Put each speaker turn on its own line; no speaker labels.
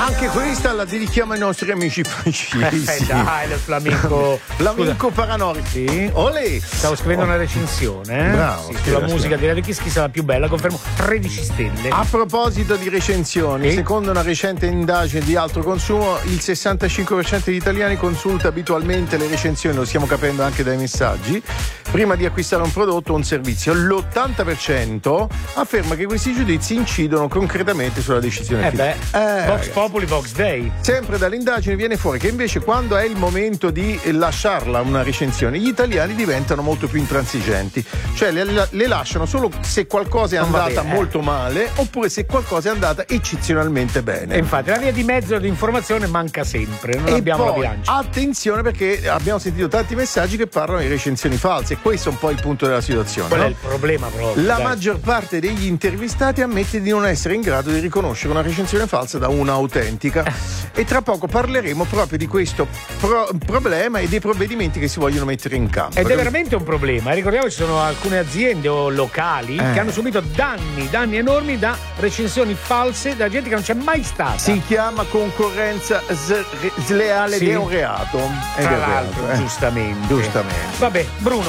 Anche questa la dedichiamo ai nostri amici francesi.
Dai, il flamenco.
Flamenco Paranorsi. Sì. Olè.
Stavo scrivendo una recensione.
Bravo.
Sì, sulla musica di Radio Kiss, chi sarà più bella? Confermo 13 stelle.
A proposito di recensioni,
sì?
Secondo una recente indagine di Altro Consumo, il 65% degli italiani consulta abitualmente le recensioni, lo stiamo capendo anche dai messaggi, prima di acquistare un prodotto o un servizio. L'80% afferma che questi giudizi incidono concretamente sulla decisione finale.
Vox Populi, Vox Dei.
Sempre dall'indagine viene fuori che invece quando è il momento di lasciarla una recensione, gli italiani diventano molto più intransigenti, cioè le lasciano solo se qualcosa è andata molto male oppure se qualcosa è andata eccezionalmente bene.
E infatti la via di mezzo di informazione manca sempre, non abbiamo la bilancia.
Attenzione, perché abbiamo sentito tanti messaggi che parlano di recensioni false e questo è un po' il punto della situazione.
Qual è il problema proprio?
La maggior parte degli intervistati ammette di non essere in grado di riconoscere una recensione falsa da una autentica e tra poco parleremo proprio di questo problema e dei provvedimenti che si vogliono mettere in campo.
Ed è veramente un problema. Ricordiamo che ci sono alcune aziende o locali che hanno subito danni enormi da recensioni false da gente che non c'è mai stata.
Si chiama concorrenza sleale ed è un reato.
Tra l'altro, giustamente.
Vabbè, Bruno.